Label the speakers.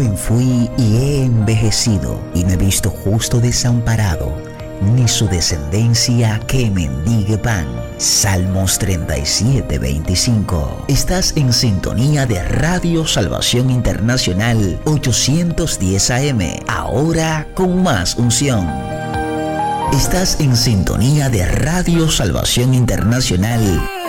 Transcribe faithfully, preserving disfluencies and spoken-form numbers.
Speaker 1: joven fui y he envejecido, y no he visto justo desamparado, ni su descendencia que mendigue pan. Salmos treinta y siete, veinticinco. Estás en sintonía de Radio Salvación Internacional ochocientos diez A M, ahora con más unción. Estás en sintonía de Radio Salvación Internacional